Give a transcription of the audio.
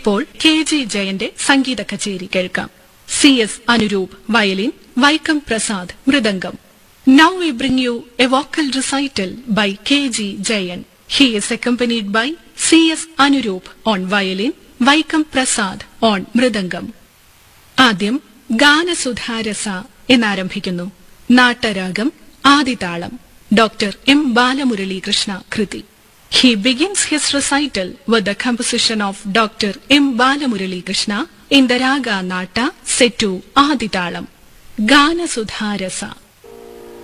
ഇപ്പോൾ KG ജയന്റെ സംഗീത കച്ചേരി കേൾക്കാം. CS Anuroop violin, Vaikom Prasad mridangam. Now we bring you a vocal recital by KG Jayan. He is accompanied by CS Anurup on violin, Vaikam Prasad on mridangam. ആദ്യം ഗാനസുധാരസ എന്നാരംഭിക്കുന്നു. നാട്ടരാഗം ആദിതാളം. Doctor M. Balamuralikrishna കൃതി. He begins his recital with the composition of Dr. M. Balamurali Krishna in the Raga Nata set to Aditalam. Ganasudharasa.